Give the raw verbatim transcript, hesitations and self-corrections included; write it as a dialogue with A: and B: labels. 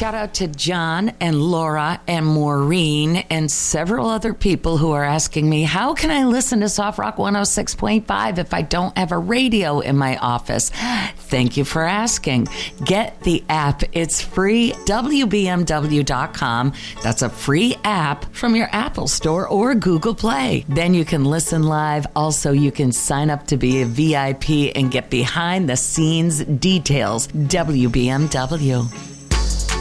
A: shout out to John and Laura and Maureen and several other people who are asking me, how can I listen to Soft Rock one oh six point five if I don't have a radio in my office? Thank you for asking. Get the app. It's free. W B M W dot com. That's a free app from your Apple Store or Google Play. Then you can listen live. Also, you can sign up to be a V I P and get behind the scenes details. W B M W.